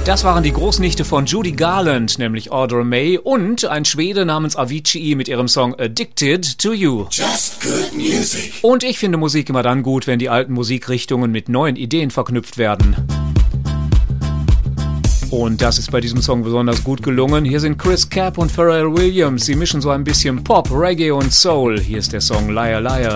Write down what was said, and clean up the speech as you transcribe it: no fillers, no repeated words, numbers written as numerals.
Das waren die Großnichte von Judy Garland, nämlich Audrey May, und ein Schwede namens Avicii mit ihrem Song Addicted to You. Just good music. Und ich finde Musik immer dann gut, wenn die alten Musikrichtungen mit neuen Ideen verknüpft werden. Und das ist bei diesem Song besonders gut gelungen. Hier sind Chris Capp und Pharrell Williams. Sie mischen so ein bisschen Pop, Reggae und Soul. Hier ist der Song Liar Liar.